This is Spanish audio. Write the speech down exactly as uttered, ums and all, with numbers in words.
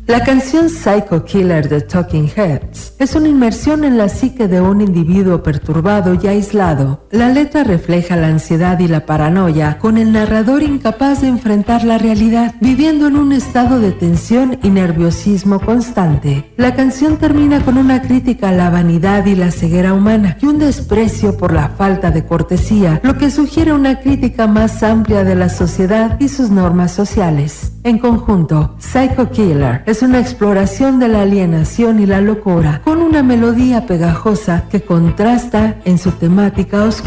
La canción Psycho Killer de Talking Heads es una inmersión en la psique de un individuo perturbado y aislado. La letra refleja la ansiedad y la paranoia, con el narrador incapaz de enfrentar la realidad, viviendo en un estado de tensión y nerviosismo constante. La canción termina con una crítica a la vanidad y la ceguera humana y un desprecio por la falta de cortesía, lo que sugiere una crítica más amplia de la sociedad y sus normas sociales. En conjunto, Psycho Killer es una exploración de la alienación y la locura, con una melodía pegajosa que contrasta en su temática oscura.